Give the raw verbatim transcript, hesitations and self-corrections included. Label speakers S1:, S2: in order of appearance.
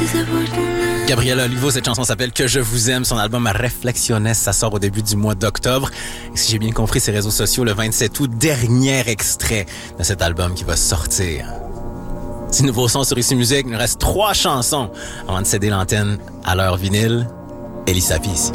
S1: Gabriela Olivo, cette chanson s'appelle Que je vous aime. Son album Reflexiones, ça sort au début du mois d'octobre. Et si j'ai bien compris ses réseaux sociaux, le vingt-sept août, dernier extrait de cet album qui va sortir. Petit nouveau son sur Ici Musique, il nous reste trois chansons avant de céder l'antenne à leur vinyle. Elisa Pisi.